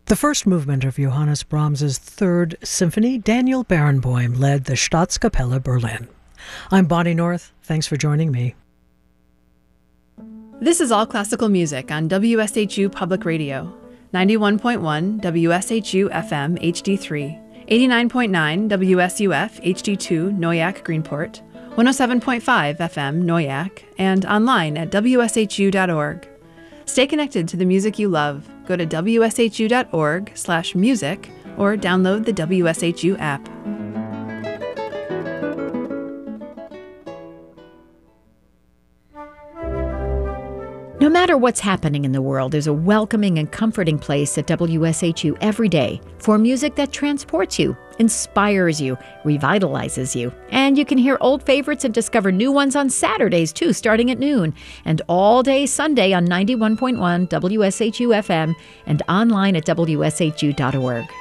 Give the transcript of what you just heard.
The first movement of Johannes Brahms's Third Symphony, Daniel Barenboim led the Staatskapelle Berlin. I'm Bonnie North. Thanks for joining me. This is All Classical Music on WSHU Public Radio, 91.1 WSHU FM HD3, 89.9 WSUF HD2 Noyak Greenport, 107.5 FM Noyak, and online at WSHU.org. Stay connected to the music you love. Go to WSHU.org/music or download the WSHU app. No matter what's happening in the world, there's a welcoming and comforting place at WSHU every day for music that transports you, inspires you, revitalizes you. And you can hear old favorites and discover new ones on Saturdays, too, starting at noon, and all day Sunday on 91.1 WSHU FM and online at WSHU.org.